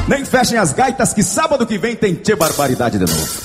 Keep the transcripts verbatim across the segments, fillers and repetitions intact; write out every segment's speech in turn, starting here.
Nem fechem as gaitas que sábado que vem tem Tchê Barbaridade de novo.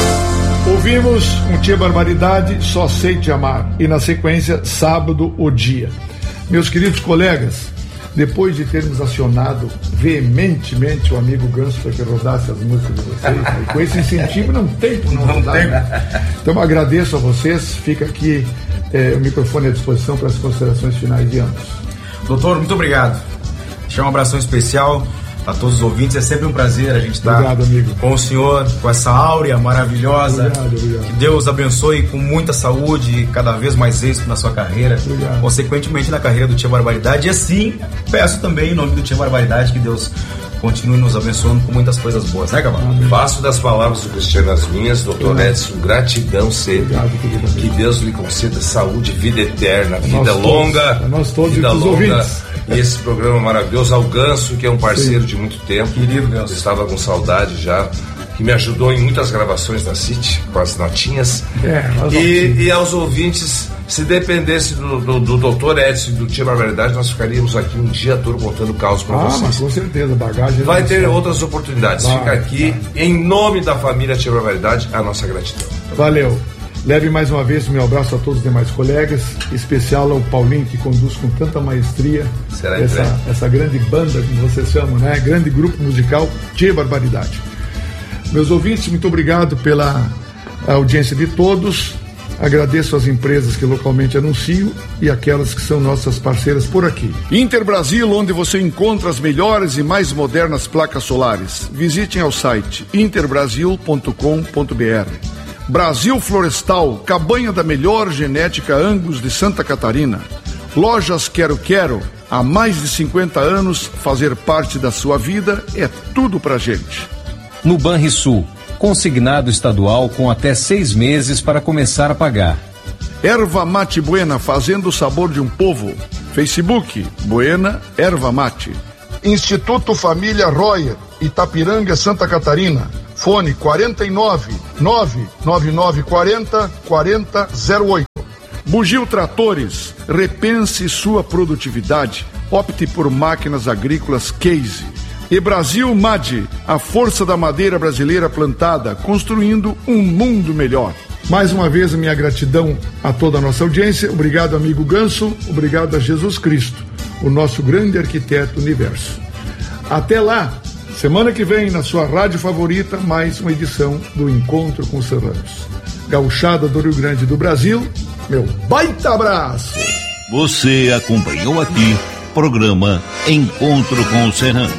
Ouvimos um Tchê Barbaridade, Só Sei Te Amar. E na sequência, Sábado, o Dia. Meus queridos colegas, depois de termos acionado veementemente o amigo Ganso para que rodasse as músicas de vocês, né? Com esse incentivo não tem por não, não rodar. Tem. Né? Então eu agradeço a vocês, fica aqui eh, o microfone à disposição para as considerações finais de ambos. Doutor, muito obrigado. Deixar um abração especial a todos os ouvintes, é sempre um prazer a gente estar com o senhor, com essa áurea maravilhosa. Obrigado, obrigado. Que Deus abençoe com muita saúde e cada vez mais êxito na sua carreira, obrigado. Consequentemente na carreira do Tchê Barbaridade. E assim, peço também em nome do Tchê Barbaridade que Deus continue nos abençoando com muitas coisas boas, né, Cavalo? Faço das palavras do Cristiano as minhas, doutor Edson, gratidão sempre. Obrigado, que Deus lhe conceda saúde, vida eterna, vida nós longa, todos, nós todos vida e longa. Ouvintes. E esse programa maravilhoso, ao Ganso, que é um parceiro Sim. de muito tempo. Querido Ganso. Eu estava com saudade já, que me ajudou em muitas gravações da City, com as notinhas. É, e, e aos ouvintes, se dependesse do, do, do doutor Edson e do Tchê Barbaridade, nós ficaríamos aqui um dia todo contando caos para ah, vocês. Mas com certeza, bagagem. Vai ter só. outras oportunidades. Vai, Fica aqui, vai. em nome da família Tchê Barbaridade, a nossa gratidão. Valeu. Leve mais uma vez o meu abraço a todos os demais colegas, especial ao Paulinho, que conduz com tanta maestria Será essa, essa grande banda, como vocês chamam, né? Grande grupo musical Tchê Barbaridade. Meus ouvintes, muito obrigado pela audiência de todos. Agradeço às empresas que localmente anuncio e aquelas que são nossas parceiras por aqui. Interbrasil, onde você encontra as melhores e mais modernas placas solares. Visitem ao site interbrasil ponto com ponto br. Brasil Florestal, cabanha da melhor genética Angus de Santa Catarina. Lojas Quero Quero, há mais de cinquenta anos, fazer parte da sua vida é tudo pra gente. No Banrisul, consignado estadual com até seis meses para começar a pagar. Erva Mate Buena, fazendo o sabor de um povo. Facebook, Buena Erva Mate. Instituto Família Royer, Itapiranga, Santa Catarina. Fone quarenta e nove, nove nove nove quarenta, quarenta zero oito. Bugio Tratores, repense sua produtividade. Opte por máquinas agrícolas Case. E Brasil M A D, a força da madeira brasileira plantada, construindo um mundo melhor. Mais uma vez, minha gratidão a toda a nossa audiência. Obrigado, amigo Ganso. Obrigado a Jesus Cristo, o nosso grande arquiteto do universo. Até lá! Semana que vem, na sua rádio favorita, mais uma edição do Encontro com os Serranos. Gauchada do Rio Grande do Brasil, meu baita abraço! Você acompanhou aqui o programa Encontro com os Serranos.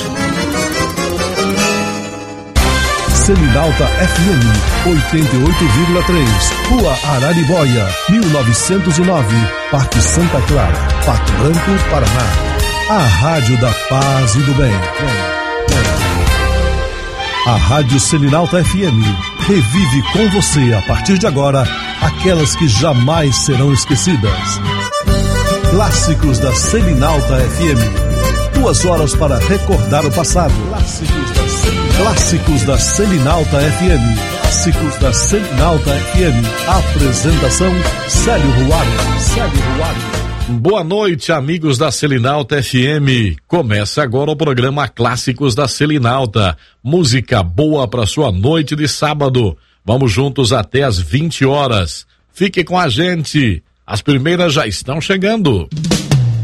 Selinalta F M, oitenta e oito vírgula três, Rua Araribóia, mil novecentos e nove, Parque Santa Clara, Pato Branco, Paraná. A Rádio da Paz e do Bem. A Rádio Selinalta F M revive com você, a partir de agora, aquelas que jamais serão esquecidas. Clássicos da Selinalta F M. Duas horas para recordar o passado. Clássicos da Selinalta, Clássicos da Selinalta F M. Clássicos da Selinalta F M. Apresentação, Célio Ruário. Célio Ruário. Boa noite, amigos da Selinalta F M. Começa agora o programa Clássicos da Selinalta. Música boa para sua noite de sábado. Vamos juntos até às vinte horas. Fique com a gente. As primeiras já estão chegando.